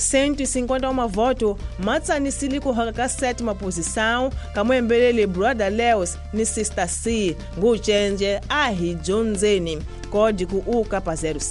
150 voto matsanisile ku haka ka 7ª posição kamwembelele Brother Leos ni Sister C ngucenje ahi John Zeni código UCAPA 06